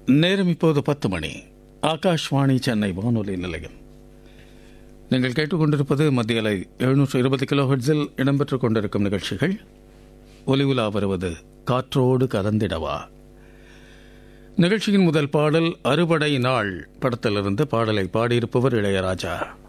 நேரம் இப்போது 10 மணி. ஆகாஷ்வாணி சென்னை வானொலி நிலையம். நீங்கள் கேட்டுக்கொண்டிருப்பது மத்திய அலை 720 கிலோஹெர்ட்ஸில் இடம்பெற்றுக் கொண்டிருக்கும் நிகழ்ச்சிகள். ஒலி உலா வருவது காற்றோடு கலந்திடவா. நிகழ்ச்சியின் முதல் பாடல் அறுபடை நாள் படத்திலிருந்து. பாடலை பாடியிருப்பவர் இளையராஜா.